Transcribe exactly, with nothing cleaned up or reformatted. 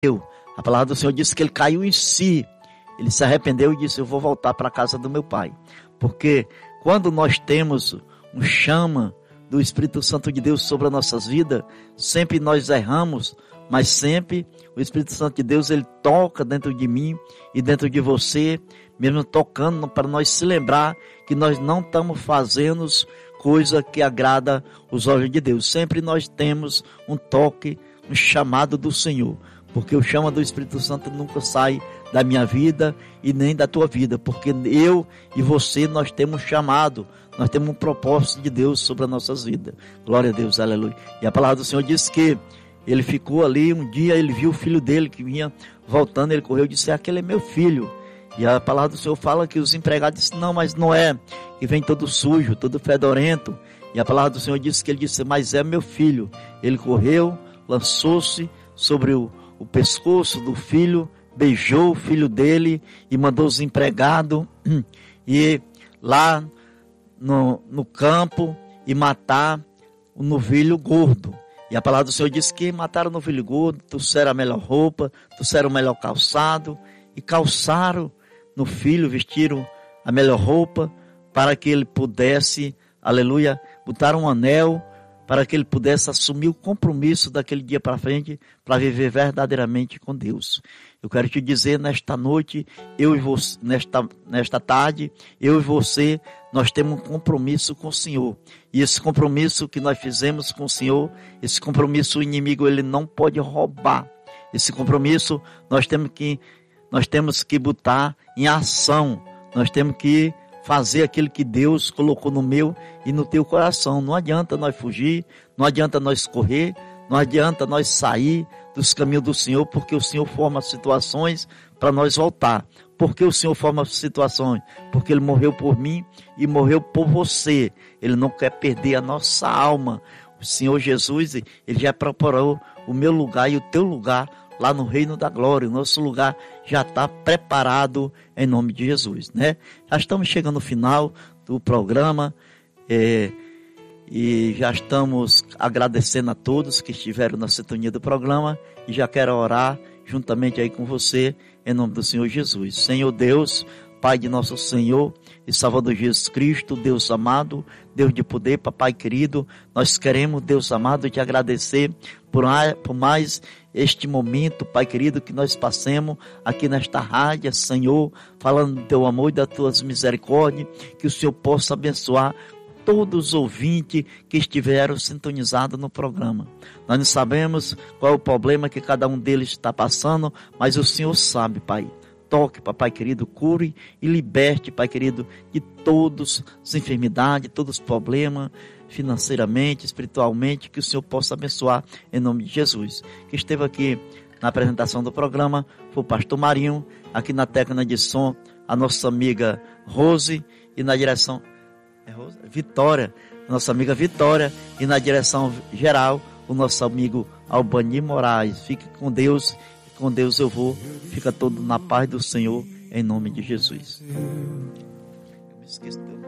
A palavra do Senhor diz que ele caiu em si. Ele se arrependeu e disse: eu vou voltar para a casa do meu pai. Porque quando nós temos um chama do Espírito Santo de Deus sobre as nossas vidas, sempre nós erramos, mas sempre o Espírito Santo de Deus, ele toca dentro de mim e dentro de você, mesmo tocando para nós se lembrar que nós não estamos fazendo coisa que agrada os olhos de Deus. Sempre nós temos um toque, um chamado do Senhor, porque o chama do Espírito Santo nunca sai da minha vida e nem da tua vida, porque eu e você, nós temos um chamado, nós temos um propósito de Deus sobre as nossas vidas. Glória a Deus, aleluia. E a palavra do Senhor diz que ele ficou ali, um dia ele viu o filho dele que vinha voltando, ele correu e disse: aquele é meu filho. E a palavra do Senhor fala que os empregados disseram: não, mas não é, que vem todo sujo, todo fedorento. E a palavra do Senhor disse que ele disse: mas é meu filho. Ele correu, lançou-se sobre o, o pescoço do filho, beijou o filho dele e mandou os empregados ir lá no, no campo e matar o novilho gordo. E a palavra do Senhor diz que mataram o novilho gordo, trouxeram a melhor roupa, trouxeram o melhor calçado e calçaram no filho, vestiram a melhor roupa para que ele pudesse, aleluia, botaram um anel para que ele pudesse assumir o compromisso daquele dia para frente, para viver verdadeiramente com Deus. Eu quero te dizer nesta noite, eu e você, nesta, nesta tarde, eu e você, nós temos um compromisso com o Senhor. E esse compromisso que nós fizemos com o Senhor, esse compromisso o inimigo ele não pode roubar. Esse compromisso nós temos que, nós temos que botar em ação. Nós temos que fazer aquilo que Deus colocou no meu e no teu coração. Não adianta nós fugir, não adianta nós correr, não adianta nós sair dos caminhos do Senhor, porque o Senhor forma situações para nós voltar. Porque o Senhor forma situações? Porque Ele morreu por mim e morreu por você. Ele não quer perder a nossa alma. O Senhor Jesus, Ele já preparou o meu lugar e o teu lugar lá no reino da glória. O nosso lugar já está preparado em nome de Jesus, né? Já estamos chegando no final do programa é, e já estamos agradecendo a todos que estiveram na sintonia do programa e já quero orar juntamente aí com você em nome do Senhor Jesus. Senhor Deus, Pai de nosso Senhor e Salvador Jesus Cristo, Deus amado, Deus de poder, Papai querido, nós queremos, Deus amado, te agradecer por, por mais este momento, Pai querido, que nós passemos aqui nesta rádio, Senhor, falando do teu amor e das tuas misericórdias, que o Senhor possa abençoar todos os ouvintes que estiveram sintonizados no programa. Nós não sabemos qual é o problema que cada um deles está passando, mas o Senhor sabe, Pai. Toque, Papai querido, cure e liberte, Pai querido, de todas as enfermidades, todos os problemas, financeiramente, espiritualmente, que o Senhor possa abençoar em nome de Jesus. Que esteve aqui na apresentação do programa foi o pastor Marinho, aqui na técnica de som, a nossa amiga Rose, e na direção é Rose? Vitória, nossa amiga Vitória, e na direção geral, o nosso amigo Albani Moraes. Fique com Deus. Com Deus eu vou, fica todo na paz do Senhor, em nome de Jesus. Eu me esqueço.